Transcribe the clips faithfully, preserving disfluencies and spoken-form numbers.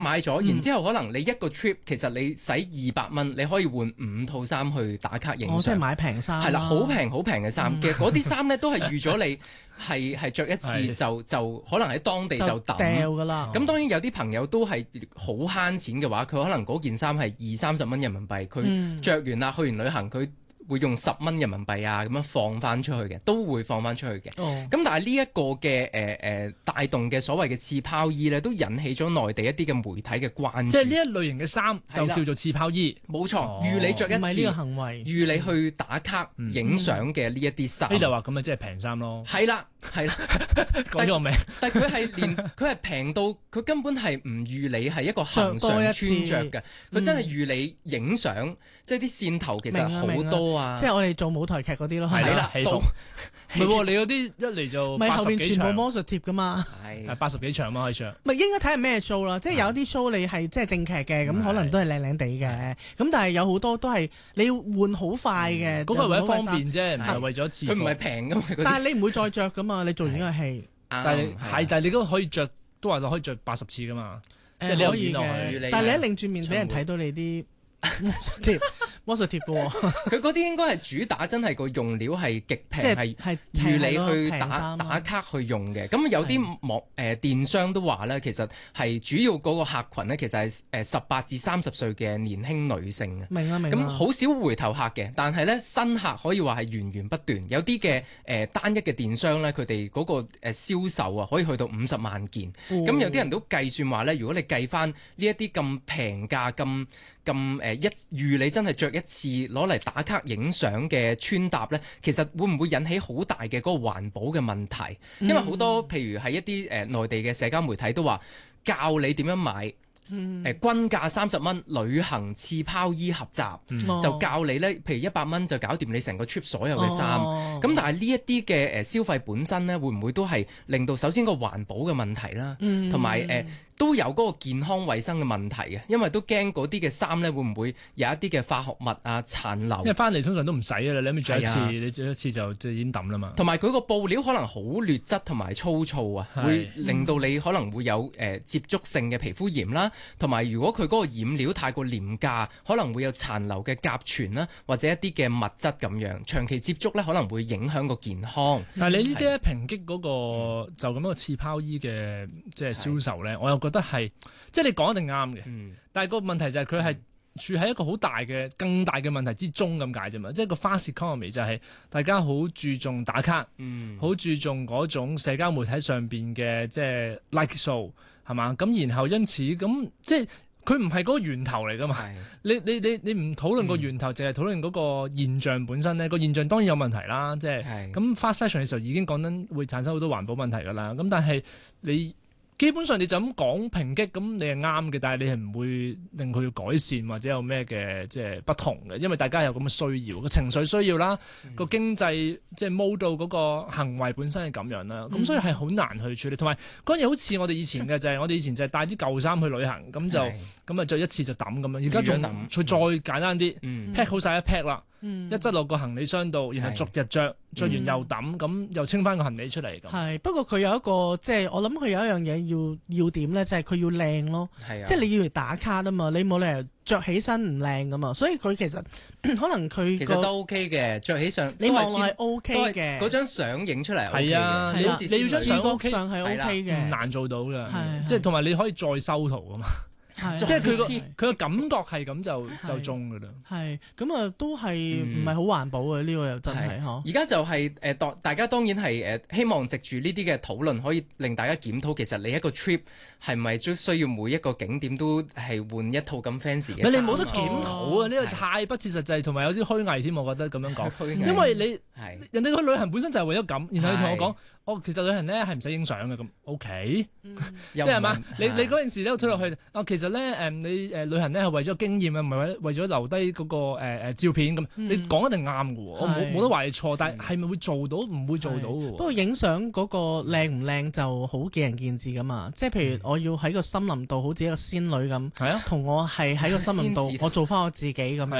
買咗，然之後可能你一個 trip 其實你使二百蚊，你可以換五套衫去打卡影相。 我即係買平衫。 係啦，好平好平嘅衫嘅，嗰啲衫咧都係預咗你係係著一次就就可能喺當地就抌掉㗎啦。 咁當然有啲朋友都係好慳錢嘅話，佢可能嗰件衫係二三十蚊人民幣，佢着完啦，去完旅行佢會用十蚊人民幣啊咁樣放翻出去嘅，都會放翻出去嘅。咁、哦、但係呢一個嘅誒誒帶動嘅所謂嘅刺拋衣咧，都引起咗內地一啲嘅媒體嘅關注。 即係呢一類型嘅衫就叫做刺拋衣， 冇錯。預、哦、你着一次， 唔係呢個行為， 預你去打卡影相嘅呢一啲衫。 呢就話咁啊，即係平衫咯。 係啦，係啦， 講咗個名。 但係佢係連佢係平到佢根本係唔預你係一個恒常穿着嘅，佢真係預你影相，嗯、即係啲線頭其實好多啊。 即係我哋做舞台劇嗰啲咯， 係啦， 戲服唔係喎，你嗰啲一嚟就咪後八十幾場， 面全部魔術貼噶嘛， 係八十幾場嘛可以上。 咪應該睇係咩 show 啦，即係有啲 show 你係即係正劇嘅，咁可能都係靚靚地嘅，咁但係有好多都係你要換好快嘅， 嗰個係為咗方便啫，唔係為咗刺。 佢唔係平噶嘛， 但係你唔會再着噶嘛，你做完呢個戲， 但係係但係你都可以着，都話可以着八十次噶嘛，即係你可以嘅。 但係你一擰轉面俾人睇到你啲魔術貼。魔術貼嘅喎， 佢嗰啲應該係主打真係個用料係極平，係係預你去打打卡去用嘅。咁有啲網誒、呃、電商都話咧，其實係主要嗰個客群咧，其實係誒十八至三十歲嘅年輕女性嘅。 明啊明啊。 咁好少回頭客嘅，但係咧新客可以話係源源不斷。有啲嘅誒單一嘅電商咧，佢哋嗰個誒銷售啊，可以去到五十萬件。咁、哦、有啲人都計算話咧，如果你計翻呢一啲咁平價咁。咁誒一預你真係着一次攞嚟打卡影相嘅穿搭呢，其實會唔會引起好大嘅嗰個環保嘅問題？因為好多譬如係一啲誒內地嘅社交媒體都話教你點樣買。誒、呃、均價三十蚊旅行刺拋衣合集、嗯、就教你咧，譬如一百蚊就搞掂你成個 trip 所有嘅衫。咁、哦、但係呢一啲嘅誒消費本身咧，會唔會都係令到首先個環保嘅問題啦，同埋誒都有嗰個健康衛生嘅問題嘅，因為都驚嗰啲嘅衫咧會唔會有一啲嘅化學物啊殘留。因為翻嚟通常都唔使㗎啦，你諗住着一次，啊、你着一次就就已經抌啦嘛。 同埋佢個布料可能好劣質同埋粗糙啊，會令到你可能會有誒、呃、接觸性嘅皮膚炎啦。同埋，如果佢嗰個染料太過廉價，可能會有殘留嘅甲醛啦，或者一啲嘅物質咁樣，長期接觸咧可能會影響個健康。 但係你呢啲抨擊嗰個、嗯、就咁樣個刺拋衣嘅即係銷售咧，我又覺得係即係你講一定啱嘅。嗯、但係個問題就係佢係處喺一個好大嘅、更大嘅問題之中咁解啫嘛。即係個 fast economy 就係大家好注重打卡，好、嗯、注重嗰種社交媒體上邊嘅即係 like show。係嘛？咁然後因此咁，即係佢唔係嗰個源頭嚟噶嘛？你你你你唔討論個源頭，淨係討論嗰個現象本身咧，個現象當然有問題啦。即係咁 fast fashion 嘅時候已經講緊會產生好多環保問題噶啦。咁但係你基本上你就咁講抨擊，咁你係啱嘅，但係你係唔會令佢要改善或者有咩嘅即係不同嘅，因為大家有咁嘅需要，個情緒需要啦，個、嗯、經濟即係 model 嗰個行為本身係咁樣啦，咁、嗯、所以係好難去處理。同埋嗰樣嘢好似我哋以前嘅就係、是、我哋以前就係帶啲舊衫去旅行，咁就咁啊着一次就抌咁樣。而家仲佢再簡單啲 pack 好晒一 pack 啦。嗯、一執落個行李箱度，然後逐日着，着完又抌，咁、嗯、又清翻個行李出嚟咁。 係，不過佢有一個即係我諗佢有一樣嘢要要點咧，就係、是、佢要靚咯。係啊，即係你要嚟打卡啊嘛，你冇理由着起身唔靚噶嘛。所以佢其實可能佢其實都 OK 嘅，着起上你望落係 OK 嘅， 嗰張相影出嚟係啊，你你要張相 OK 上係 OK 嘅， 唔難做到嘅。即係同埋你可以再修圖啊嘛。即係佢個佢個感覺係咁就就中噶啦，係咁啊，都係唔係好環保嘅呢、嗯、個又真係嗬。而家就係、是、誒，當、呃、大家當然係誒、呃，希望藉住呢啲嘅討論，可以令大家檢討，其實你一個 trip 係咪都需要每一個景點都係換一套咁 fancy 嘅？ 你冇得檢討啊！呢、哦、個太不切實際，同埋有啲虛偽添，我覺得咁樣講。因為你人哋去旅行本身就係為咗咁，然後你同我講。哦，其實旅行咧係唔使影相嘅咁，OK，、嗯、即係嘛？你你嗰陣時咧推落去，哦，其實咧誒、嗯、你誒、呃、旅行咧係為咗經驗啊，唔係為為咗留低嗰、那個誒誒、呃、照片咁。嗯、你講一定啱嘅喎，我冇冇得話你錯，但係係咪會做到？唔會做到嘅喎。不過影相嗰個靚唔靚就好見仁見智噶嘛。即係譬如我要喺個森林度，好似一個仙女咁，係啊，同我係喺個森林度，我做翻我自己咁樣。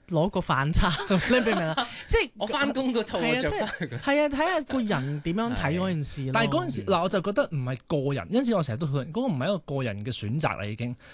攞個反差，你明唔明啊？即係我翻工嗰套我着翻去嘅。 係啊，睇下個人點樣睇嗰件事。 但係嗰陣時嗱，我就覺得唔係個人，因此我成日都討論嗰個唔係一個個人嘅選擇啦，已經